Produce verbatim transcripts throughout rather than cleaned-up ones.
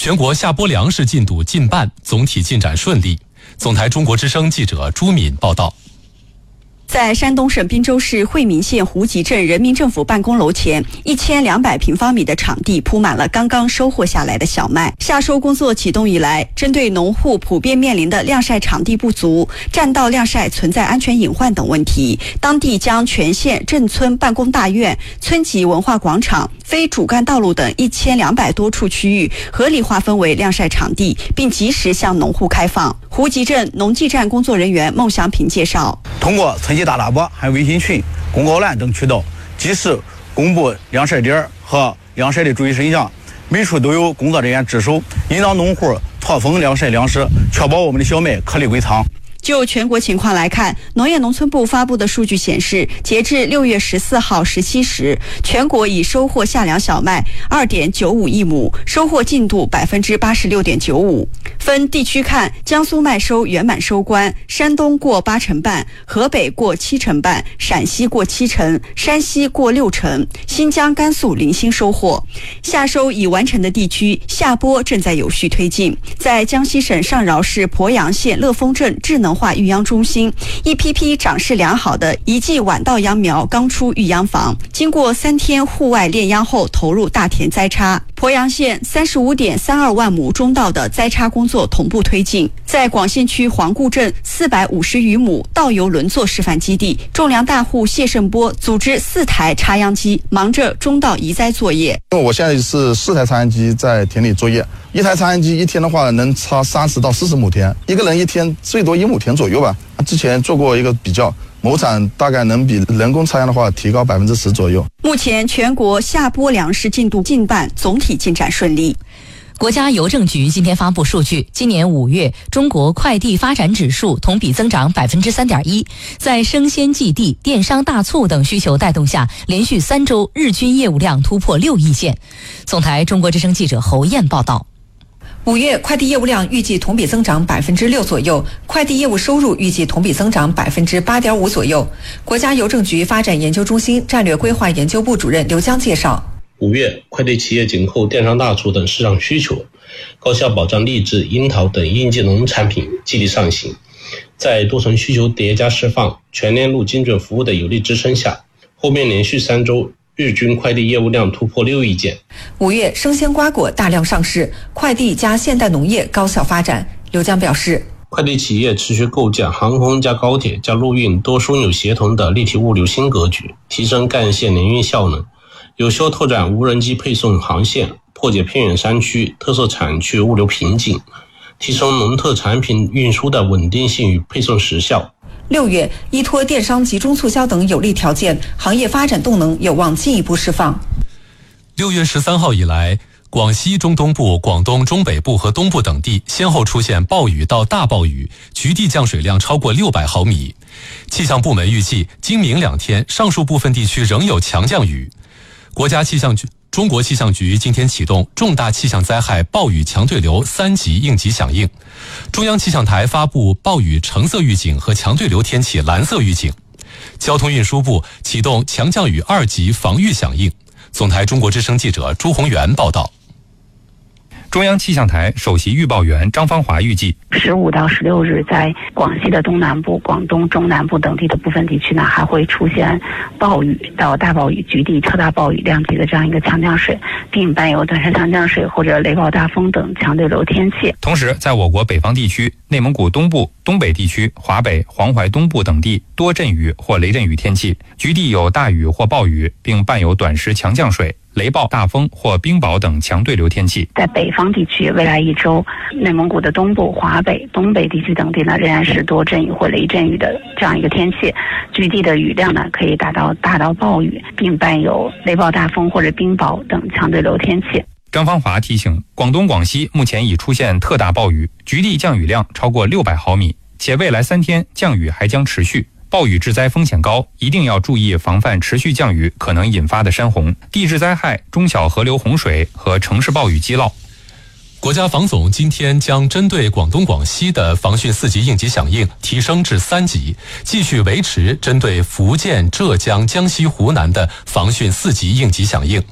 全国下播粮食进度近半，总体进展顺利。总台中国之声记者朱敏报道。 在山东省滨州市惠民县胡集镇人民政府办公楼前，一千两百平方米的场地铺满了刚刚收获下来的小麦。夏收工作启动以来，针对农户普遍面临的晾晒场地不足、占道晾晒存在安全隐患等问题，当地将全县镇村办公大院、村级文化广场、非主干道路等一千两百多处区域合理划分为晾晒场地，并及时向农户开放。胡集镇农技站工作人员孟祥平介绍， 通过村级大喇叭、还有微信群、公告栏等渠道，及时公布晾晒点和晾晒的注意事项，每处都有工作人员值守，引导农户错峰晾晒粮食，确保我们的小麦颗粒归仓。 就全国情况来看，农业农村部发布的数据显示，截至六月十四号十七时，全国已收获下粮小麦二点九五亿亩，收获进度百分之八十六点九五。分地区看，江苏麦收圆满收官，山东过八成半，河北过七成半，陕西过七成，山西过六成，新疆、甘肃零星收获。夏收已完成的地区，下播正在有序推进。在江西省上饶市鄱阳县乐丰镇智能化育秧中心，一批批长势良好的一季晚稻秧苗刚出育秧房，经过三天户外炼秧后投入大田栽插。鄱阳县三十五点三二万亩中稻的栽插工作同步推进。在广县区黄固镇四百五十余亩稻油轮作示范基地，种粮大户谢胜波组织四台插秧机，忙着中稻移栽作业。 我现在是四台插秧机在田里作业，一台插秧机一天的话能插三十到四十亩田，一个人一天最多一亩田左右吧。之前做过一个比较，亩产大概能比人工插秧的话提高百分之十左右。 目前全国下播粮食进度近半，总体进展顺利。 国家邮政局今天发布数据，今年五月中国快递发展指数同比增长百分之三点一，在生鲜寄递、电商大促等需求带动下，连续三周日均业务量突破六亿件。总台中国之声记者侯燕报道。 五月快递业务量预计同比增长百分之六左右，快递业务收入预计同比增长百分之八点五左右。国家邮政局发展研究中心战略规划研究部主任刘江介绍， 五月快递企业紧扣电商大促等市场需求，高效保障荔枝、樱桃等应季农产品激励上行，在多层需求叠加释放、全链路精准服务的有力支撑下，后面连续三周日均快递业务量突破六亿件。 五月生鲜瓜果大量上市，快递加现代农业高效发展。刘江表示， 快递企业持续构建航空加高铁加陆运多枢纽协同的立体物流新格局，提升干线联运效能，有效拓展无人机配送航线，破解偏远山区特色产区物流瓶颈，提升农特产品运输的稳定性与配送时效。 六月，依托电商集中促销等有利条件，行业发展动能有望进一步释放。 六月十三号以来，广西中东部、广东中北部和东部等地先后出现暴雨到大暴雨，局地降水量超过六百毫米。气象部门预计，今明两天上述部分地区仍有强降雨。国家气象局、中国气象局今天启动重大气象灾害暴雨强对流三级应急响应，中央气象台发布暴雨橙色预警和强对流天气蓝色预警，交通运输部启动强降雨二级防御响应。总台中国之声记者朱宏元报道。 中央气象台首席预报员张芳华预计， 十五到十六日，在广西的东南部、广东中南部等地的部分地区呢，还会出现暴雨到大暴雨、局地特大暴雨量级的这样一个强降水，并伴有短时强降水或者雷暴大风等强对流天气。 同时，在我国北方地区、内蒙古东部、东北地区、华北、黄淮东部等地多阵雨或雷阵雨天气，局地有大雨或暴雨，并伴有短时强降水、雷暴大风或冰雹等强对流天气。 在北方地区，未来一周，内蒙古的东部、华北、东北地区等地呢，仍然是多阵雨或雷阵雨的这样一个天气，局地的雨量呢可以达到大到暴雨，并伴有雷暴大风或者冰雹等强对流天气。 张芳华提醒，广东、广西目前已出现特大暴雨，局地降雨量超过六百毫米，且未来三天降雨还将持续。暴雨致灾风险高，一定要注意防范持续降雨可能引发的山洪、地质灾害、中小河流洪水和城市暴雨积涝。 国家防总今天将针对广东、广西的防汛四级应急响应提升至三级，继续维持针对福建、浙江、江西、湖南的防汛四级应急响应。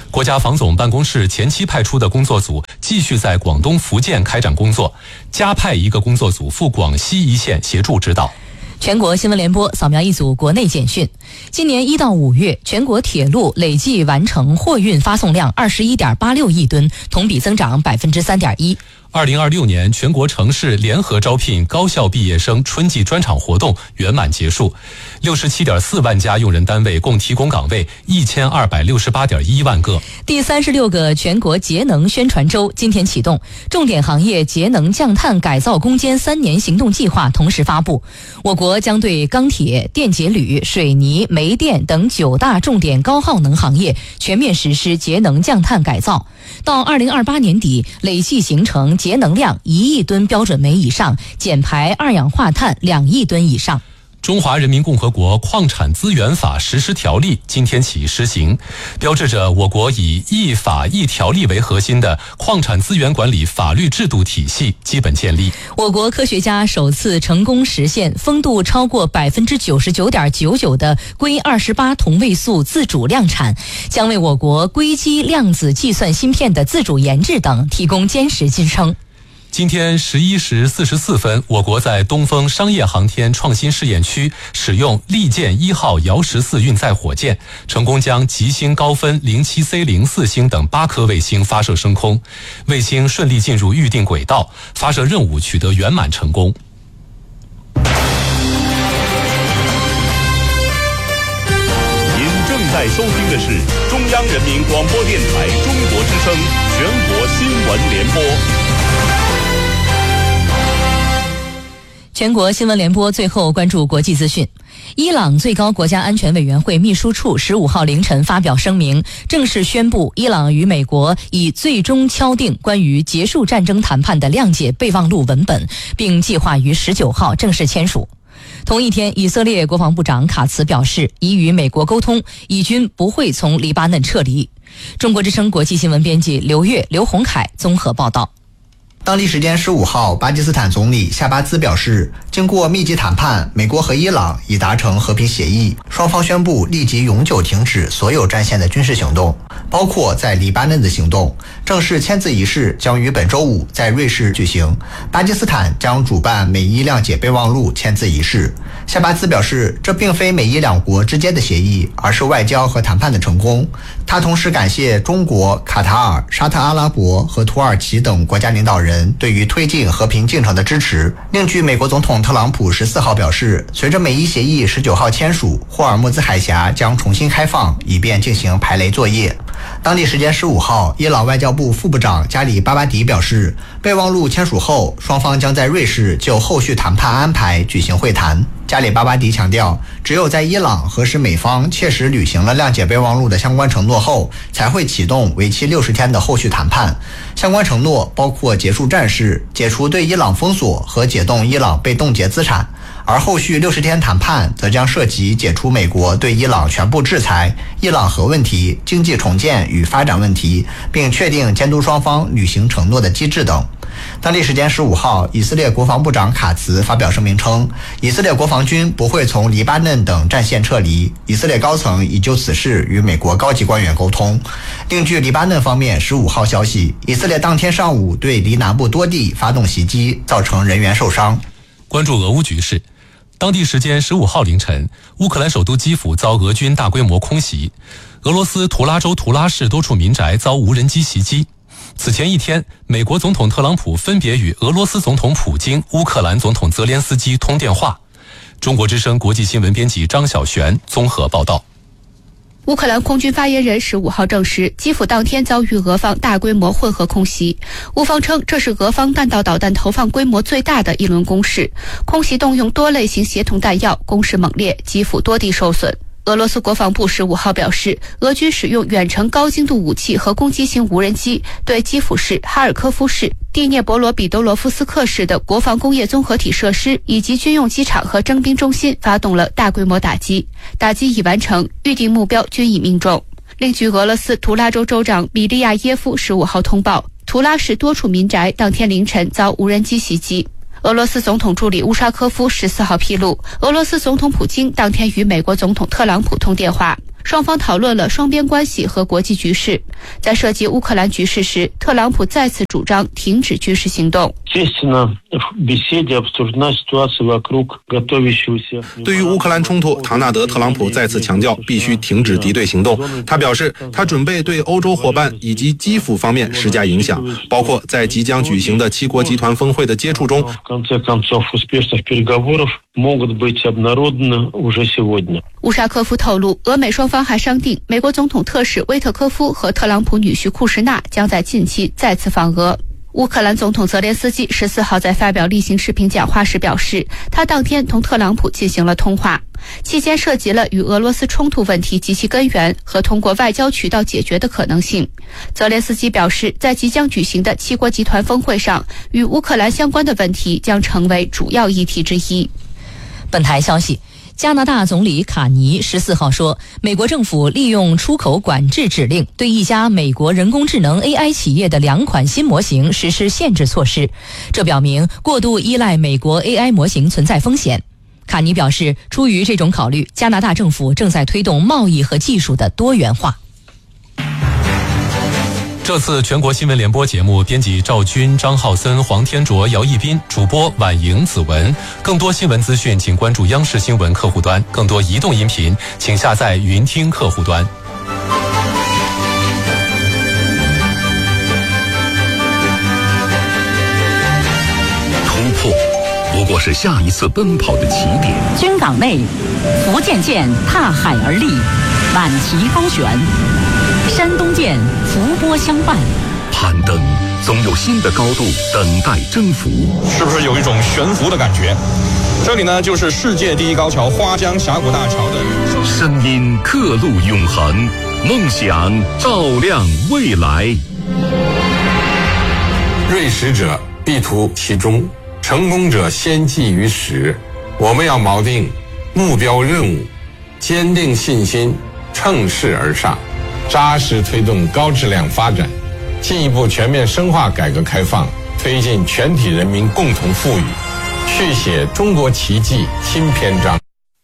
国家防总办公室前期派出的工作组继续在广东、福建开展工作，加派一个工作组赴广西一线协助指导。 全国新闻联播扫描一组国内简讯。今年一到五月，全国铁路累计完成货运发送量二十一点八六亿吨，同比增长百分之三点一。 二零二六年全国城市联合招聘高校毕业生春季专场活动圆满结束，六十七点四万家用人单位共提供岗位一千二百六十八点一万个。 第三十六个全国节能宣传周今天启动，重点行业节能降碳改造攻坚三年行动计划同时发布。我国将对钢铁、电解铝、水泥、煤电等九大重点高耗能行业全面实施节能降碳改造，到二零二八年底累计形成节能量一亿吨标准煤以上，减排二氧化碳两亿吨以上。 中华人民共和国矿产资源法实施条例今天起施行，标志着我国以一法一条例为核心的矿产资源管理法律制度体系基本建立。 我国科学家首次成功实现风度超过百分之九十九点九九的硅二十八同位素自主量产，将为我国硅基量子计算芯片的自主研制等提供坚实支撑。 今天十一时四十四分，我国在东风商业航天创新试验区使用利剑一号遥十四运载火箭，成功将极星高分零七 C 零四星等八颗卫星发射升空，卫星顺利进入预定轨道，发射任务取得圆满成功。 您正在收听的是中央人民广播电台中国之声全国新闻联播。 全国新闻联播最后关注国际资讯。伊朗最高国家安全委员会秘书处十五号凌晨发表声明，正式宣布伊朗与美国已最终敲定关于结束战争谈判的谅解备忘录文本，并计划于十九号正式签署。同一天，以色列国防部长卡茨表示，已与美国沟通，以军不会从黎巴嫩撤离。中国之声国际新闻编辑刘越、刘洪凯综合报道。 当地时间十五号，巴基斯坦总理夏巴兹表示，经过密集谈判，美国和伊朗已达成和平协议，双方宣布立即永久停止所有战线的军事行动，包括在黎巴嫩的行动。正式签字仪式将于本周五在瑞士举行，巴基斯坦将主办美伊谅解备忘录签字仪式。夏巴兹表示，这并非美伊两国之间的协议，而是外交和谈判的成功。他同时感谢中国、卡塔尔、沙特阿拉伯和土耳其等国家领导人对于推进和平进程的支持。另据美国总统特朗普十四号表示，随着美伊协议十九号签署，霍尔木兹海峡将重新开放，以便进行排雷作业。当地时间十五号，伊朗外交部副部长加里巴巴迪表示，备忘录签署后，双方将在瑞士就后续谈判安排举行会谈。加里巴巴迪强调，只有在伊朗核实美方切实履行了谅解备忘录的相关承诺后，才会启动为期六十天的后续谈判。相关承诺包括结束战事、解除对伊朗封锁和解冻伊朗被冻结资产。而后续六十天谈判则将涉及解除美国对伊朗全部制裁、伊朗核问题、经济重建与发展问题，并确定监督双方履行承诺的机制等。当地时间十五号，以色列国防部长卡茨发表声明称，以色列国防军不会从黎巴嫩等战线撤离，以色列高层已就此事与美国高级官员沟通。另据黎巴嫩方面十五号消息，以色列当天上午对黎南部多地发动袭击，造成人员受伤。 关注俄乌局势。当地时间十五号凌晨，乌克兰首都基辅遭俄军大规模空袭，俄罗斯图拉州图拉市多处民宅遭无人机袭击。此前一天，美国总统特朗普分别与俄罗斯总统普京、乌克兰总统泽连斯基通电话。中国之声国际新闻编辑张晓璇综合报道。 乌克兰空军发言人十五号证实，基辅当天遭遇俄方大规模混合空袭。乌方称，这是俄方弹道导弹投放规模最大的一轮攻势，空袭动用多类型协同弹药，攻势猛烈，基辅多地受损。俄罗斯国防部十五号表示，俄军使用远程高精度武器和攻击型无人机，对基辅市、哈尔科夫市、第聂伯罗彼得罗夫斯克市的国防工业综合体设施以及军用机场和征兵中心发动了大规模打击，打击已完成，预定目标均已命中。另据俄罗斯图拉州州长米利亚耶夫十五号通报，图拉市多处民宅当天凌晨遭无人机袭击。俄罗斯总统助理乌沙科夫十四号披露，俄罗斯总统普京当天与美国总统特朗普通电话， 双方讨论了双边关系和国际局势。在涉及乌克兰局势时，特朗普再次主张停止军事行动。 对于乌克兰冲突，唐纳德·特朗普再次强调必须停止敌对行动。他表示，他准备对欧洲伙伴以及基辅方面施加影响，包括在即将举行的七国集团峰会的接触中。 乌沙科夫透露，俄美双方还商定，美国总统特使威特科夫和特朗普女婿库什纳将在近期再次访俄。乌克兰总统泽连斯基十四号在发表例行视频讲话时表示，他当天同特朗普进行了通话，期间涉及了与俄罗斯冲突问题及其根源和通过外交渠道解决的可能性。泽连斯基表示，在即将举行的七国集团峰会上，与乌克兰相关的问题将成为主要议题之一。 本台消息，加拿大总理卡尼十四号说，美国政府利用出口管制指令对一家美国人工智能 A I 企业的两款新模型实施限制措施，这表明过度依赖美国 A I 模型存在风险。卡尼表示，出于这种考虑，加拿大政府正在推动贸易和技术的多元化。 这次全国新闻联播节目，编辑赵军、张浩森、黄天卓、姚一斌，主播婉莹、子文。更多新闻资讯，请关注央视新闻客户端；更多移动音频，请下载云听客户端。 突破不过是下一次奔跑的起点。 军港内，福建舰踏海而立，满旗高悬。山东舰伏波相伴， 攀登总有新的高度等待征服。 是不是有一种悬浮的感觉？这里呢，就是世界第一高桥花江峡谷大桥的声音，刻录永恒，梦想照亮未来。 锐实者必图其中，成功者先记于始。我们要锚定目标任务，坚定信心，乘势而上，扎实推动高质量发展，进一步全面深化改革开放，推进全体人民共同富裕，续写中国奇迹新篇章。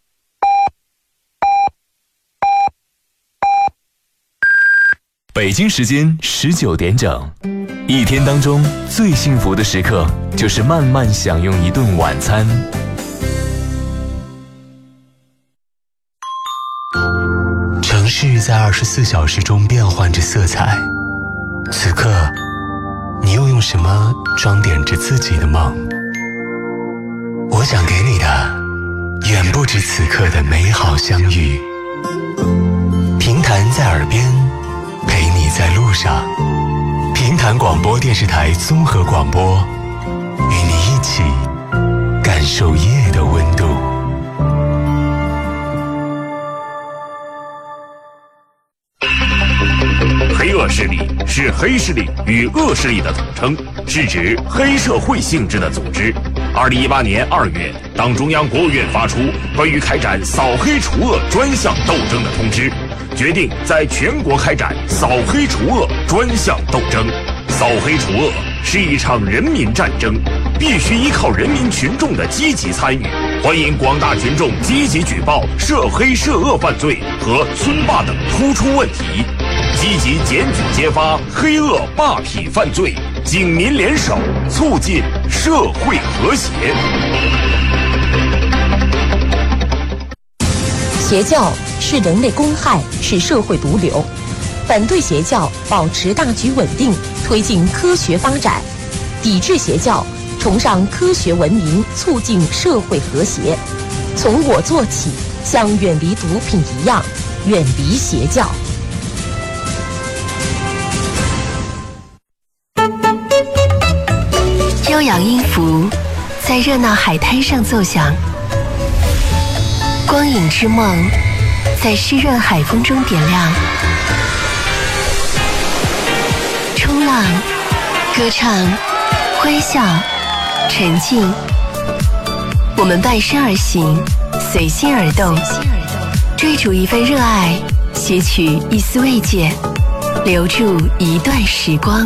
北京时间十九点整，一天当中最幸福的时刻，就是慢慢享用一顿晚餐。 城市在二十四小时中变换着色彩，此刻，你又用什么装点着自己的梦？我想给你的，远不止此刻的美好相遇。平潭在耳边，陪你在路上。平潭广播电视台综合广播，与你一起感受夜的温度。 黑恶势力是黑势力与恶势力的统称，是指黑社会性质的组织。二零一八年二月，党中央、国务院发出关于开展扫黑除恶专项斗争的通知，决定在全国开展扫黑除恶专项斗争。扫黑除恶是一场人民战争，必须依靠人民群众的积极参与。欢迎广大群众积极举报涉黑涉恶犯罪和村霸等突出问题，积极检举揭发黑恶霸痞犯罪，警民联手，促进社会和谐。 邪教是人类公害，是社会毒瘤。反对邪教，保持大局稳定，推进科学发展；抵制邪教，崇尚科学文明，促进社会和谐。从我做起，像远离毒品一样，远离邪教。 悠扬音符在热闹海滩上奏响，光影之梦在湿润海风中点亮。冲浪、歌唱、欢笑、沉浸，我们伴身而行，随心而动，追逐一份热爱，撷取一丝慰藉，留住一段时光。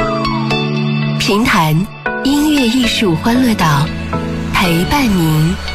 平潭音乐艺术欢乐岛，陪伴您